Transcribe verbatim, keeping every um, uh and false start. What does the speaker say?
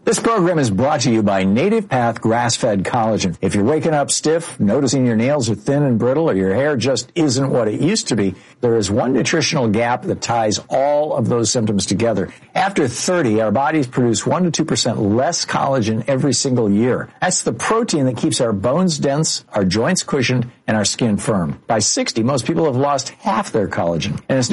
This program is brought to you by Native Path Grass-Fed Collagen. If you're waking up stiff, noticing your nails are thin and brittle, or your hair just isn't what it used to be, there is one nutritional gap that ties all of those symptoms together. After thirty, our bodies produce one to two percent less collagen every single year. That's the protein that keeps our bones dense, our joints cushioned, and our skin firm. By sixty, most people have lost half their collagen. And it's